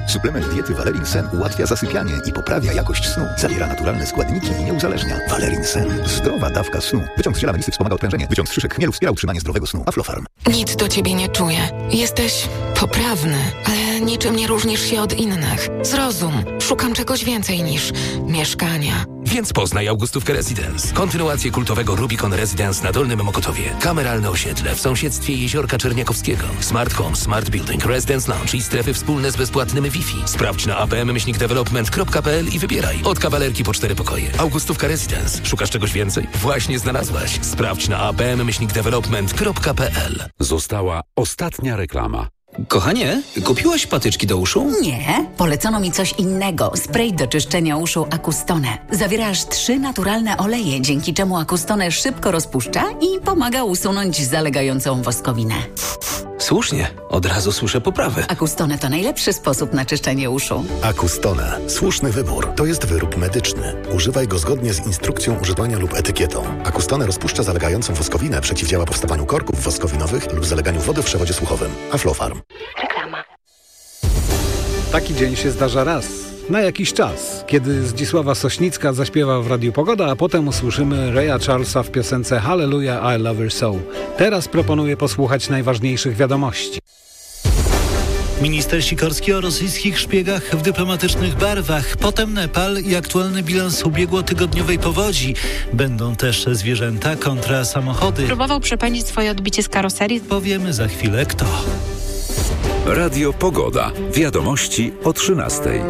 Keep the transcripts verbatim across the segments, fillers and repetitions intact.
Suplement diety Valerin Sen ułatwia zasypianie i poprawia jakość snu. Zawiera naturalne składniki i nie uzależnia. Valerin Sen. Zdrowa dawka snu. Wyciąg z ziela melisy wspomaga odprężenie. Wyciąg z szyszek chmielu wspiera utrzymanie zdrowego snu. Aflofarm. Nic do ciebie nie czuję. Jesteś poprawny, ale niczym nie różnisz się od innych. Zrozum. Szukam czegoś więcej niż mieszkania. Więc poznaj Augustówkę Residence. Kontynuację kultowego Rubicon Residence na Dolnym Mokotowie. Kameralne osiedle w sąsiedztwie Jeziorka Czerniakowskiego. Smart Home, Smart Building, Residence Lounge i strefy wspólne z bezpłatnym Wi-Fi. Sprawdź na a p m myślnik development kropka p l i wybieraj. Od kawalerki po cztery pokoje. Augustówka Residence. Szukasz czegoś więcej? Właśnie znalazłaś. Sprawdź na a p m myślnik development kropka p l. Została ostatnia reklama. Kochanie, kupiłaś patyczki do uszu? Nie, polecono mi coś innego. Spray do czyszczenia uszu Acustone. Zawiera aż trzy naturalne oleje, dzięki czemu Acustone szybko rozpuszcza i pomaga usunąć zalegającą woskowinę. Słusznie, od razu słyszę poprawę. Acustone to najlepszy sposób na czyszczenie uszu. Acustone. Słuszny wybór. To jest wyrób medyczny. Używaj go zgodnie z instrukcją używania lub etykietą. Acustone rozpuszcza zalegającą woskowinę, przeciwdziała powstawaniu korków woskowinowych lub zaleganiu wody w przewodzie słuchowym. Aflofarm. Reklama. Taki dzień się zdarza raz. Na jakiś czas, kiedy Zdzisława Sośnicka zaśpiewa w Radiu Pogoda, a potem usłyszymy Raya Charlesa w piosence Hallelujah, I Love Her So. Teraz proponuję posłuchać najważniejszych wiadomości. Minister Sikorski o rosyjskich szpiegach w dyplomatycznych barwach. Potem Nepal i aktualny bilans ubiegłotygodniowej powodzi. Będą też zwierzęta kontra samochody. Próbował przepędzić swoje odbicie z karoserii. Powiemy za chwilę kto. Radio Pogoda. Wiadomości o trzynastej.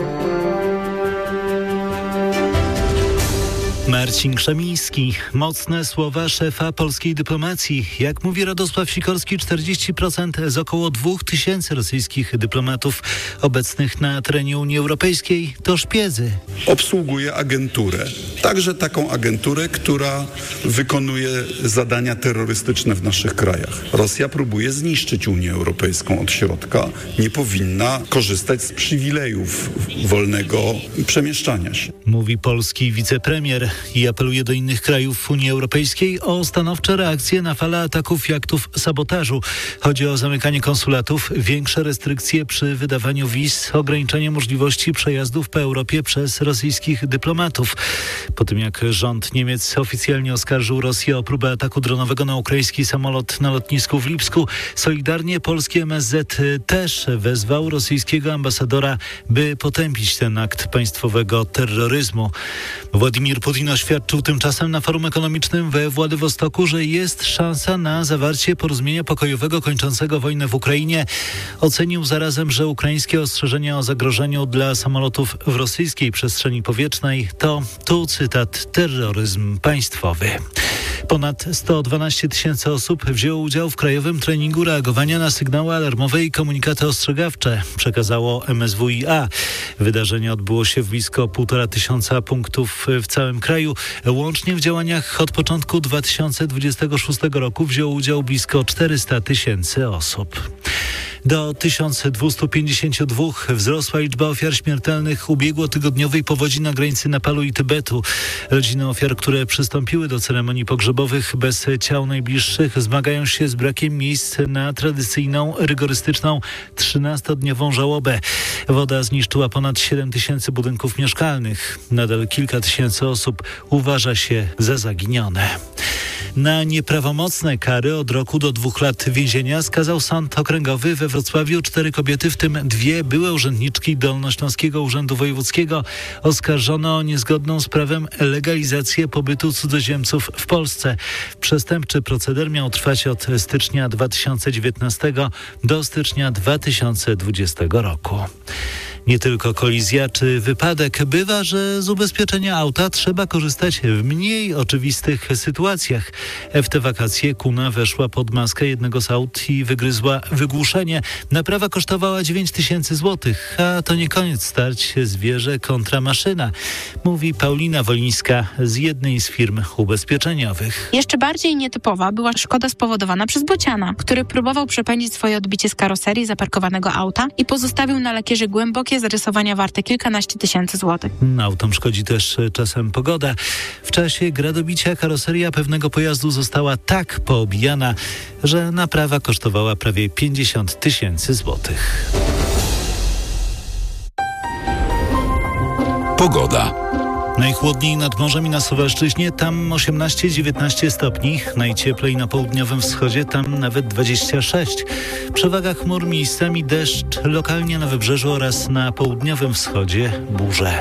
Marcin Krzemiński. Mocne słowa szefa polskiej dyplomacji. Jak mówi Radosław Sikorski, czterdzieści procent z około dwóch tysięcy rosyjskich dyplomatów obecnych na terenie Unii Europejskiej to szpiedzy. Obsługuje agenturę. Także taką agenturę, która wykonuje zadania terrorystyczne w naszych krajach. Rosja próbuje zniszczyć Unię Europejską od środka. Nie powinna korzystać z przywilejów wolnego przemieszczania się. Mówi polski wicepremier i apeluje do innych krajów Unii Europejskiej o stanowcze reakcje na falę ataków i aktów sabotażu. Chodzi o zamykanie konsulatów, większe restrykcje przy wydawaniu wiz, ograniczenie możliwości przejazdów po Europie przez rosyjskich dyplomatów. Po tym jak rząd Niemiec oficjalnie oskarżył Rosję o próbę ataku dronowego na ukraiński samolot na lotnisku w Lipsku, solidarnie polski M S Z też wezwał rosyjskiego ambasadora, by potępić ten akt państwowego terroryzmu. Władimir Putin oświadczył tymczasem na forum ekonomicznym we Władywostoku, że jest szansa na zawarcie porozumienia pokojowego kończącego wojnę w Ukrainie. Ocenił zarazem, że ukraińskie ostrzeżenia o zagrożeniu dla samolotów w rosyjskiej przestrzeni powietrznej to, tu cytat, terroryzm państwowy. Ponad sto dwanaście tysięcy osób wzięło udział w krajowym treningu reagowania na sygnały alarmowe i komunikaty ostrzegawcze, przekazało M S W i A. Wydarzenie odbyło się w blisko półtora tysiąca punktów w całym kraju. Łącznie w działaniach od początku dwa tysiące dwudziestego szóstego roku wzięło udział blisko czterysta tysięcy osób. Do tysiąc dwieście pięćdziesiąt dwa wzrosła liczba ofiar śmiertelnych ubiegłotygodniowej powodzi na granicy Nepalu i Tybetu. Rodziny ofiar, które przystąpiły do ceremonii pogrzebowych bez ciał najbliższych, zmagają się z brakiem miejsc na tradycyjną, rygorystyczną trzynastodniową żałobę. Woda zniszczyła ponad siedem tysięcy budynków mieszkalnych. Nadal kilka tysięcy osób uważa się za zaginione. Na nieprawomocne kary od roku do dwóch lat więzienia skazał Sąd Okręgowy we Wrocławiu cztery kobiety, w tym dwie były urzędniczki Dolnośląskiego Urzędu Wojewódzkiego, oskarżone o niezgodną z prawem legalizację pobytu cudzoziemców w Polsce. Przestępczy proceder miał trwać od stycznia dwa tysiące dziewiętnastego do stycznia dwa tysiące dwudziestego roku. Nie tylko kolizja czy wypadek. Bywa, że z ubezpieczenia auta trzeba korzystać w mniej oczywistych sytuacjach. W te wakacje kuna weszła pod maskę jednego z aut i wygryzła wygłuszenie. Naprawa kosztowała dziewięć tysięcy złotych, a to nie koniec starć zwierzę kontra maszyna, mówi Paulina Wolińska z jednej z firm ubezpieczeniowych. Jeszcze bardziej nietypowa była szkoda spowodowana przez bociana, który próbował przepędzić swoje odbicie z karoserii zaparkowanego auta i pozostawił na lakierze głębokie zarysowania warte kilkanaście tysięcy złotych. Autom szkodzi też czasem pogoda. W czasie gradobicia karoseria pewnego pojazdu została tak poobijana, że naprawa kosztowała prawie pięćdziesiąt tysięcy złotych. Pogoda. Najchłodniej nad morzem i na Suwalszczyźnie, tam osiemnaście dziewiętnaście stopni. Najcieplej na południowym wschodzie, tam nawet dwadzieścia sześć. Przewaga chmur, miejscami deszcz, lokalnie na wybrzeżu oraz na południowym wschodzie burze.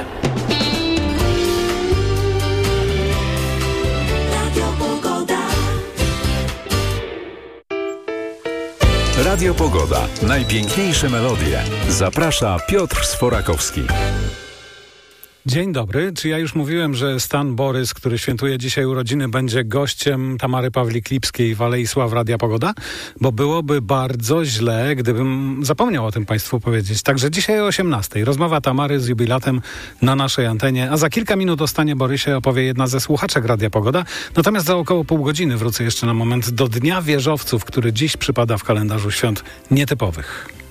Radio Pogoda. Najpiękniejsze melodie. Zaprasza Piotr Sforakowski. Dzień dobry. Czy ja już mówiłem, że Stan Borys, który świętuje dzisiaj urodziny, będzie gościem Tamary Pawlik-Lipskiej w Alei Sław Radia Pogoda? Bo byłoby bardzo źle, gdybym zapomniał o tym Państwu powiedzieć. Także dzisiaj o osiemnastej rozmowa Tamary z jubilatem na naszej antenie, a za kilka minut o Stanie Borysie opowie jedna ze słuchaczek Radia Pogoda. Natomiast za około pół godziny wrócę jeszcze na moment do Dnia Wieżowców, który dziś przypada w kalendarzu świąt nietypowych.